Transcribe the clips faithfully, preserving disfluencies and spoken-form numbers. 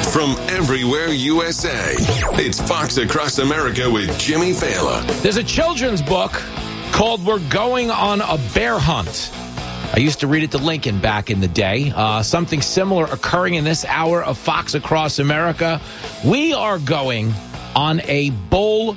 from everywhere U S A. It's Fox Across America with Jimmy Fallon. There's a children's book called We're Going on a Bear Hunt. I used to read it to Lincoln back in the day. Uh, something similar occurring in this hour of Fox Across America. We are going on a bull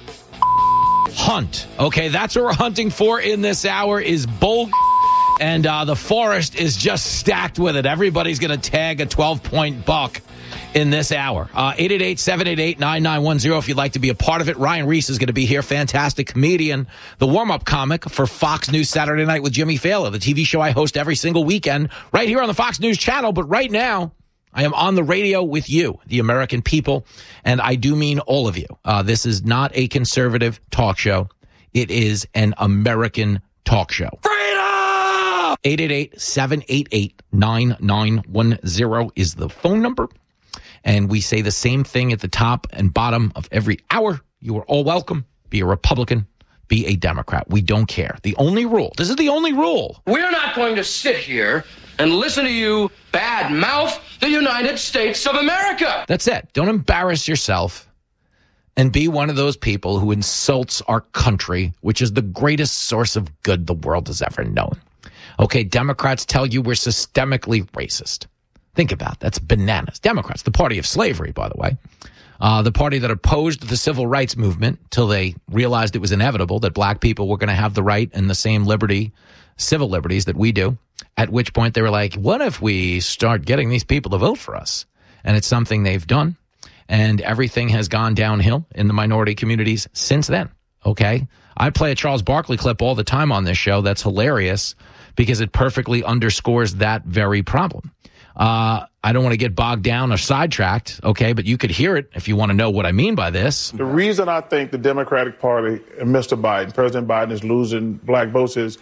hunt. Okay, that's what we're hunting for in this hour is bull. And uh, the forest is just stacked with it. Everybody's going to tag a twelve-point buck in this hour. Uh, eight eight eight, seven eight eight, nine nine one zero if you'd like to be a part of it. Ryan Reese is going to be here. Fantastic comedian. The warm-up comic for Fox News Saturday Night with Jimmy Fallon, the T V show I host every single weekend right here on the Fox News channel. But right now, I am on the radio with you, the American people, and I do mean all of you. Uh, this is not a conservative talk show. It is an American talk show. Freedom! eight eight eight, seven eight eight, nine nine one zero is the phone number. And we say the same thing at the top and bottom of every hour. You are all welcome. Be a Republican. Be a Democrat. We don't care. The only rule. This is the only rule. We're not going to sit here and listen to you bad mouth the United States of America. That's it. Don't embarrass yourself and be one of those people who insults our country, which is the greatest source of good the world has ever known. Okay, Democrats tell you we're systemically racist. Think about it. That's bananas. Democrats, the party of slavery, by the way. Uh, the party that opposed the civil rights movement till they realized it was inevitable that black people were going to have the right and the same liberty, civil liberties that we do. At which point they were like, what if we start getting these people to vote for us? And it's something they've done. And everything has gone downhill in the minority communities since then. Okay? I play a Charles Barkley clip all the time on this show. That's hilarious because it perfectly underscores that very problem. Uh, I don't want to get bogged down or sidetracked, okay, but you could hear it if you want to know what I mean by this. The reason I think the Democratic Party and Mister Biden, President Biden, is losing black votes is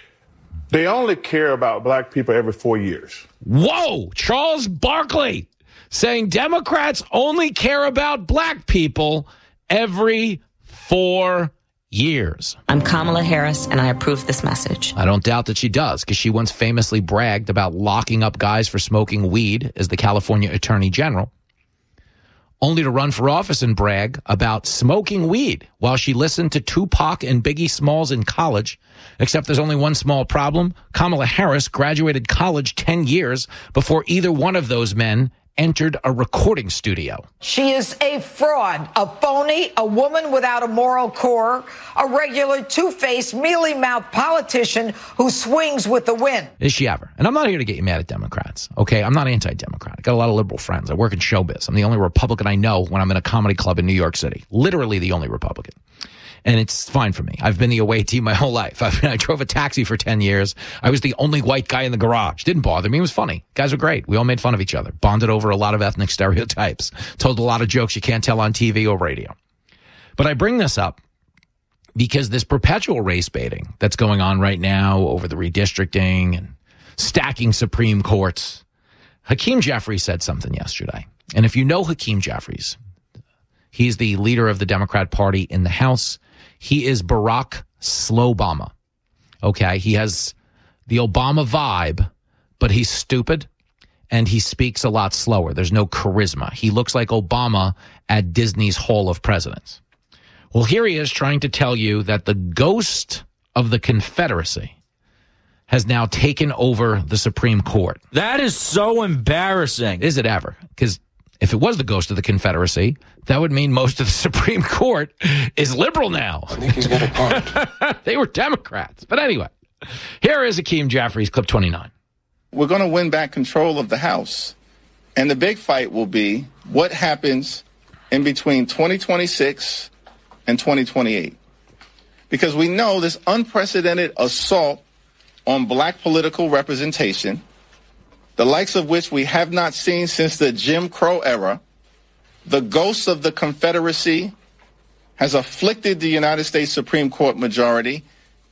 they only care about black people every four years. Whoa, Charles Barkley saying Democrats only care about black people every four years. I'm Kamala Harris, and I approve this message. I don't doubt that she does, because she once famously bragged about locking up guys for smoking weed as the California Attorney General, only to run for office and brag about smoking weed while she listened to Tupac and Biggie Smalls in college. Except there's only one small problem. Kamala Harris graduated college ten years before either one of those men entered a recording studio. She is a fraud, a phony, a woman without a moral core, a regular two-faced, mealy-mouthed politician who swings with the wind. Is she ever? And I'm not here to get you mad at Democrats, okay? I'm not anti-Democrat. I got a lot of liberal friends. I work in showbiz. I'm the only Republican I know when I'm in a comedy club in New York City. Literally the only Republican. And it's fine for me. I've been the away team my whole life. I, mean, I drove a taxi for ten years. I was the only white guy in the garage. Didn't bother me. It was funny. Guys were great. We all made fun of each other. Bonded over a lot of ethnic stereotypes. Told a lot of jokes you can't tell on T V or radio. But I bring this up because this perpetual race baiting that's going on right now over the redistricting and stacking Supreme Courts. Hakeem Jeffries said something yesterday. And if you know Hakeem Jeffries, he's the leader of the Democrat Party in the House. He is Barack Slowbama. Okay, he has the Obama vibe, but he's stupid and he speaks a lot slower. There's no charisma. He looks like Obama at Disney's Hall of Presidents. Well, here he is trying to tell you that the ghost of the Confederacy has now taken over the Supreme Court. That is so embarrassing. Is it ever? Because if it was the ghost of the Confederacy, that would mean most of the Supreme Court is liberal now. I think he's got a point. They were Democrats. But anyway, here is Hakeem Jeffries, clip twenty-nine. We're going to win back control of the House. And the big fight will be what happens in between twenty twenty-six and twenty twenty-eight. Because we know this unprecedented assault on black political representation, the likes of which we have not seen since the Jim Crow era, the ghost of the Confederacy has afflicted the United States Supreme Court majority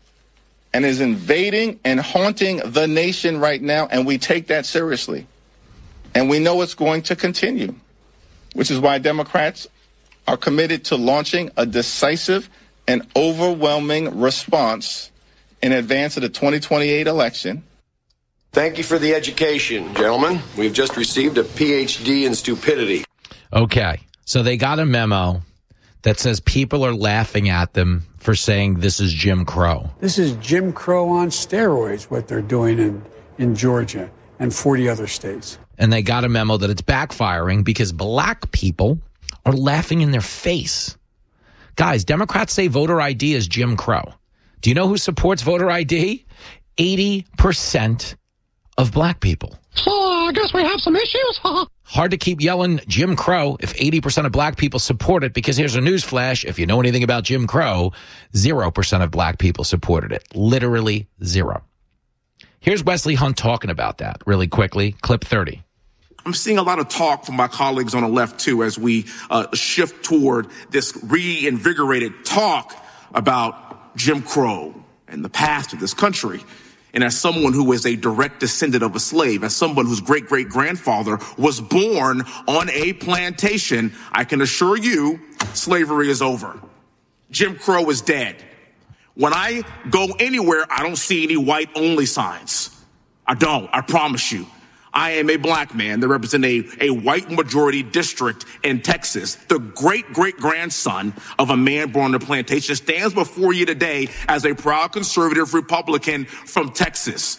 and is invading and haunting the nation right now, and we take that seriously. And we know it's going to continue, which is why Democrats are committed to launching a decisive and overwhelming response in advance of the twenty twenty-eight election. Thank you for the education, gentlemen. We've just received a P H D in stupidity. Okay, so they got a memo that says people are laughing at them for saying this is Jim Crow. This is Jim Crow on steroids, what they're doing in, in Georgia and forty other states. And they got a memo that it's backfiring because black people are laughing in their face. Guys, Democrats say voter I D is Jim Crow. Do you know who supports voter I D? eighty percent of black people. So I guess we have some issues. Hard to keep yelling Jim Crow if eighty percent of black people support it, because here's a news flash. If you know anything about Jim Crow, zero percent of black people supported it. Literally zero. Here's Wesley Hunt talking about that really quickly. Clip thirty. I'm seeing a lot of talk from my colleagues on the left, too, as we uh, shift toward this reinvigorated talk about Jim Crow and the past of this country. And as someone who is a direct descendant of a slave, as someone whose great-great-grandfather was born on a plantation, I can assure you slavery is over. Jim Crow is dead. When I go anywhere, I don't see any white-only signs. I don't. I promise you. I am a black man that represents a, a white majority district in Texas. The great-great-grandson of a man born on a plantation stands before you today as a proud conservative Republican from Texas.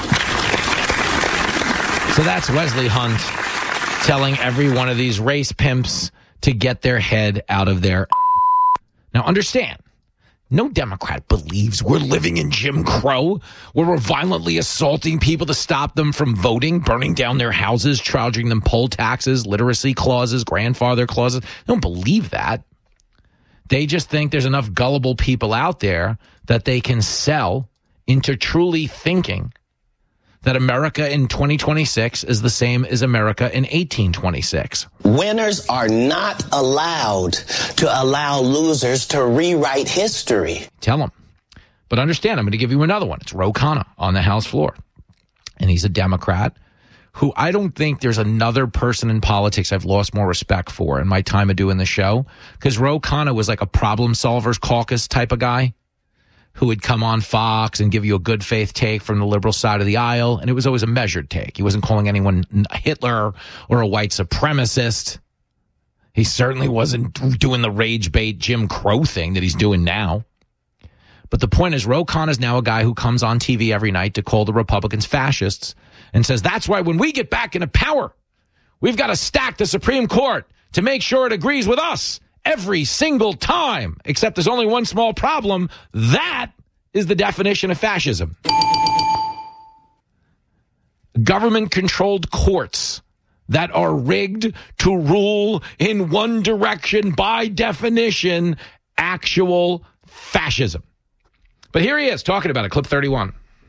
So that's Wesley Hunt telling every one of these race pimps to get their head out of their... Now understand, no Democrat believes we're living in Jim Crow, where we're violently assaulting people to stop them from voting, burning down their houses, charging them poll taxes, literacy clauses, grandfather clauses. They don't believe that. They just think there's enough gullible people out there that they can sell into truly thinking that America in twenty twenty-six is the same as America in eighteen twenty-six. Winners are not allowed to allow losers to rewrite history. Tell them. But understand, I'm going to give you another one. It's Ro Khanna on the House floor. And he's a Democrat who I don't think there's another person in politics I've lost more respect for in my time of doing the show. Because Ro Khanna was like a problem solvers caucus type of guy who would come on Fox and give you a good faith take from the liberal side of the aisle. And it was always a measured take. He wasn't calling anyone Hitler or a white supremacist. He certainly wasn't doing the rage bait Jim Crow thing that he's doing now. But the point is, Ro Khanna is now a guy who comes on T V every night to call the Republicans fascists and says, that's why when we get back into power, we've got to stack the Supreme Court to make sure it agrees with us. Every single time, except there's only one small problem. That is the definition of fascism. Government-controlled courts that are rigged to rule in one direction, by definition, actual fascism. But here he is talking about it, clip thirty-one.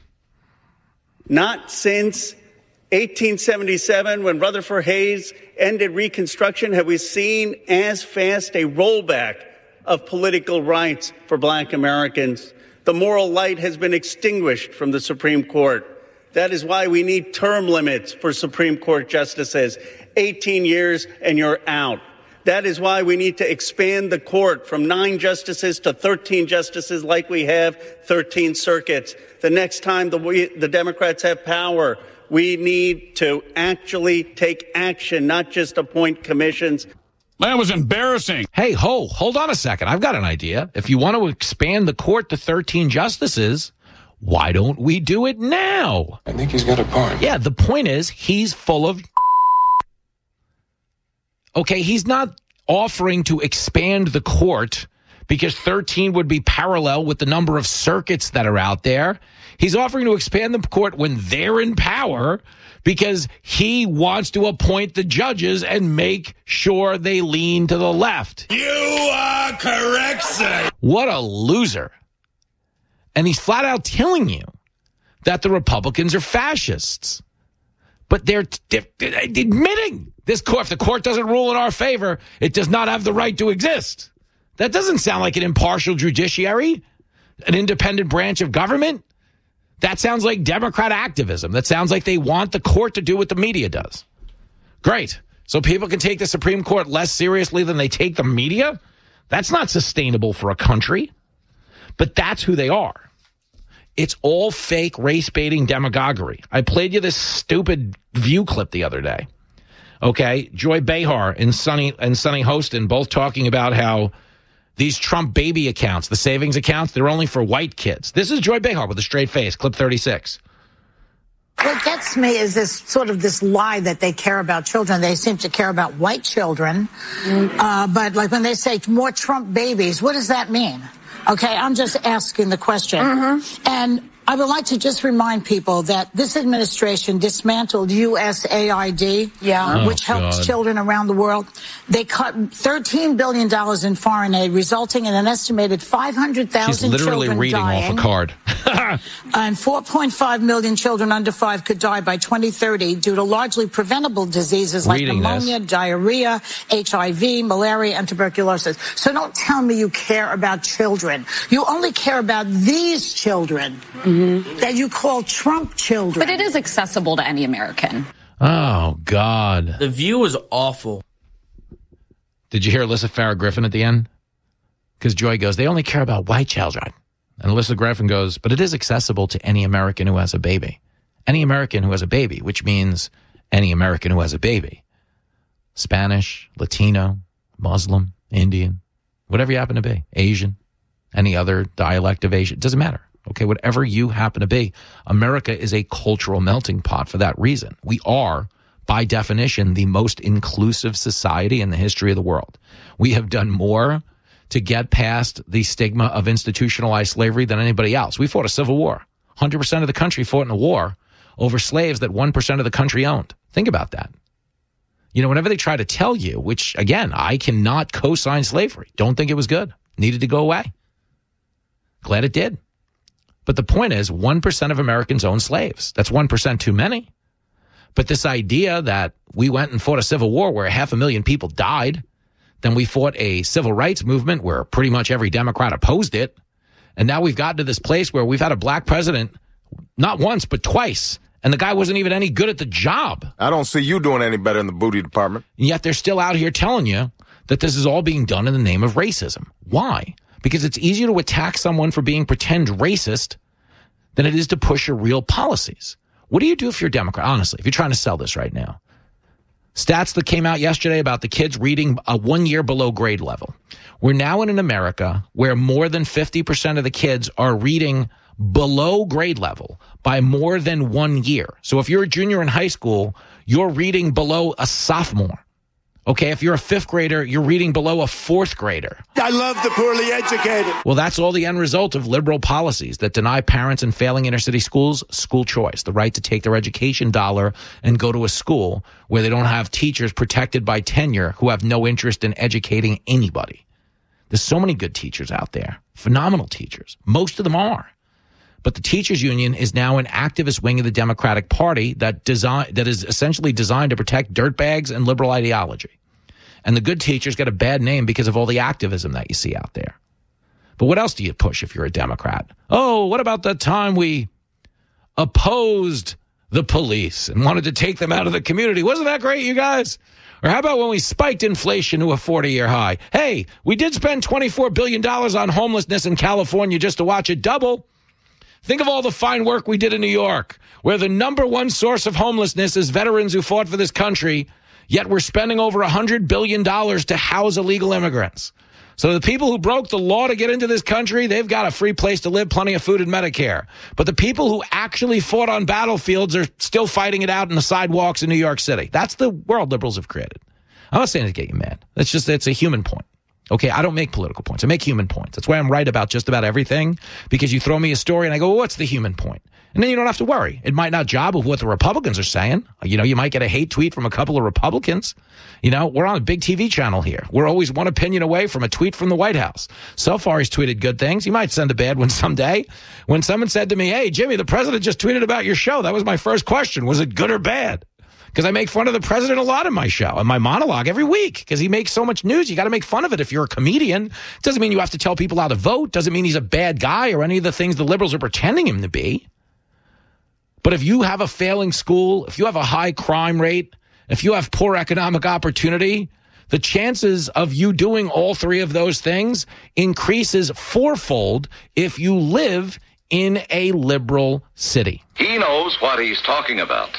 Not since eighteen seventy-seven, when Rutherford Hayes ended Reconstruction, have we seen as fast a rollback of political rights for black Americans. The moral light has been extinguished from the Supreme Court. That is why we need term limits for Supreme Court justices. eighteen years and you're out. That is why we need to expand the court from nine justices to thirteen justices, like we have thirteen circuits. The next time the, we, the Democrats have power, we need to actually take action, not just appoint commissions. That was embarrassing. Hey, ho, hold on a second. I've got an idea. If you want to expand the court to thirteen justices, why don't we do it now? I think he's got a point. Yeah, the point is he's full of... Okay, he's not offering to expand the court because thirteen would be parallel with the number of circuits that are out there. He's offering to expand the court when they're in power because he wants to appoint the judges and make sure they lean to the left. You are correct, sir. What a loser. And he's flat out telling you that the Republicans are fascists. But they're, they're, they're admitting this court, if the court doesn't rule in our favor, it does not have the right to exist. That doesn't sound like an impartial judiciary, an independent branch of government. That sounds like Democrat activism. That sounds like they want the court to do what the media does. Great. So people can take the Supreme Court less seriously than they take the media? That's not sustainable for a country. But that's who they are. It's all fake race-baiting demagoguery. I played you this stupid View clip the other day Okay, Joy Behar and Sunny and Sunny Hostin both talking about how these Trump baby accounts, the savings accounts, they're only for white kids. This is Joy Behar with a straight face, clip thirty-six. What gets me is this sort of this lie that they care about children. They seem to care about white children. Uh, but like when they say more Trump babies, what does that mean? Okay, I'm just asking the question. Mm-hmm. And I would like to just remind people that this administration dismantled U S A I D, yeah, oh, which helps God. children around the world. They cut thirteen billion dollars in foreign aid, resulting in an estimated five hundred thousand children dying. She's literally reading off a card. And four point five million children under five could die by twenty thirty due to largely preventable diseases like reading pneumonia, this. diarrhea, H I V, malaria, and tuberculosis. So don't tell me you care about children. You only care about these children. Mm-hmm. That you call Trump children. But it is accessible to any American. Oh, God. The View is awful. Did you hear Alyssa Farah Griffin at the end? Because Joy goes, they only care about white children. And Alyssa Griffin goes, but it is accessible to any American who has a baby. Any American who has a baby, which means any American who has a baby. Spanish, Latino, Muslim, Indian, whatever you happen to be, Asian, any other dialect of Asian, it doesn't matter. Okay, whatever you happen to be, America is a cultural melting pot for that reason. We are, by definition, the most inclusive society in the history of the world. We have done more to get past the stigma of institutionalized slavery than anybody else. We fought a civil war. one hundred percent of the country fought in a war over slaves that one percent of the country owned. Think about that. You know, whenever they try to tell you, which, again, I cannot co-sign slavery. Don't think it was good. Needed to go away. Glad it did. But the point is, one percent of Americans own slaves. That's one percent too many. But this idea that we went and fought a civil war where half a million people died, then we fought a civil rights movement where pretty much every Democrat opposed it, and now we've gotten to this place where we've had a black president not once, but twice, and the guy wasn't even any good at the job. I don't see you doing any better in the booty department. And yet they're still out here telling you that this is all being done in the name of racism. Why? Because it's easier to attack someone for being pretend racist than it is to push your real policies. What do you do if you're a Democrat? Honestly, if you're trying to sell this right now. Stats that came out yesterday about the kids reading a one year below grade level. We're now in an America where more than fifty percent of the kids are reading below grade level by more than one year. So if you're a junior in high school, you're reading below a sophomore. Okay, if you're a fifth grader, you're reading below a fourth grader. I love the poorly educated. Well, that's all the end result of liberal policies that deny parents in failing inner city schools school choice, the right to take their education dollar and go to a school where they don't have teachers protected by tenure who have no interest in educating anybody. There's so many good teachers out there, phenomenal teachers. Most of them are. But the teachers union is now an activist wing of the Democratic Party that design that is essentially designed to protect dirtbags and liberal ideology. And the good teachers get a bad name because of all the activism that you see out there. But what else do you push if you're a Democrat? Oh, what about the time we opposed the police and wanted to take them out of the community? Wasn't that great, you guys? Or how about when we spiked inflation to a forty-year high? Hey, we did spend twenty-four billion dollars on homelessness in California just to watch it double. Think of all the fine work we did in New York, where the number one source of homelessness is veterans who fought for this country, yet we're spending over one hundred billion dollars to house illegal immigrants. So the people who broke the law to get into this country, they've got a free place to live, plenty of food and Medicare. But the people who actually fought on battlefields are still fighting it out in the sidewalks in New York City. That's the world liberals have created. I'm not saying to get you mad. That's just, it's a human point. Okay, I don't make political points. I make human points. That's why I'm right about just about everything, because you throw me a story and I go, well, what's the human point? And then you don't have to worry. It might not jibe with what the Republicans are saying. You know, you might get a hate tweet from a couple of Republicans. You know, we're on a big T V channel here. We're always one opinion away from a tweet from the White House. So far, he's tweeted good things. He might send a bad one someday. When someone said to me, hey, Jimmy, the president just tweeted about your show. That was my first question. Was it good or bad? Because I make fun of the president a lot in my show and my monologue every week because he makes so much news. You got to make fun of it if you're a comedian. Doesn't mean you have to tell people how to vote. Doesn't mean he's a bad guy or any of the things the liberals are pretending him to be. But if you have a failing school, if you have a high crime rate, if you have poor economic opportunity, the chances of you doing all three of those things increases fourfold if you live in a liberal city. He knows what he's talking about.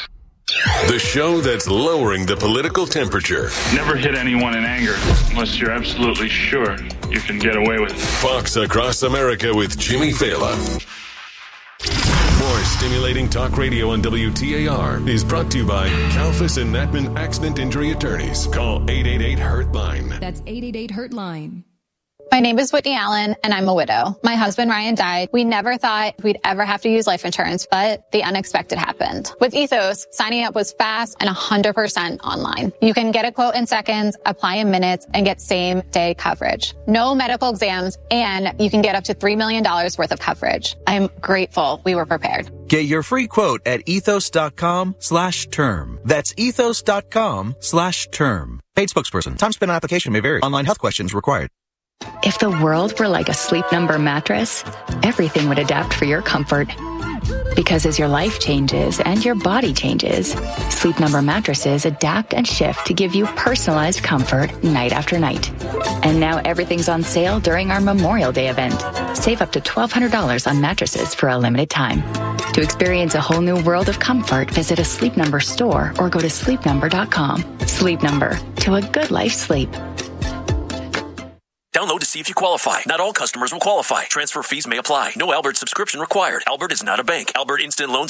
The show that's lowering the political temperature. Never hit anyone in anger unless you're absolutely sure you can get away with it. Fox Across America with Jimmy Fallon. More stimulating talk radio on W T A R is brought to you by Kalfas and Natman Accident Injury Attorneys. Call eight eight eight hurt line. That's eight eight eight hurt line. My name is Whitney Allen, and I'm a widow. My husband, Ryan, died. We never thought we'd ever have to use life insurance, but the unexpected happened. With Ethos, signing up was fast and one hundred percent online. You can get a quote in seconds, apply in minutes, and get same-day coverage. No medical exams, and you can get up to three million dollars worth of coverage. I'm grateful we were prepared. Get your free quote at ethos.com slash term. That's ethos.com slash term. Paid spokesperson. Time spent on application may vary. Online health questions required. If the world were like a Sleep Number mattress, everything would adapt for your comfort. Because as your life changes and your body changes, Sleep Number mattresses adapt and shift to give you personalized comfort night after night. And now everything's on sale during our Memorial Day event. Save up to twelve hundred dollars on mattresses for a limited time. To experience a whole new world of comfort, visit a Sleep Number store or go to sleep number dot com. Sleep Number, to a good life sleep. Download to see if you qualify. Not all customers will qualify. Transfer fees may apply. No Albert subscription required. Albert is not a bank. Albert Instant Loans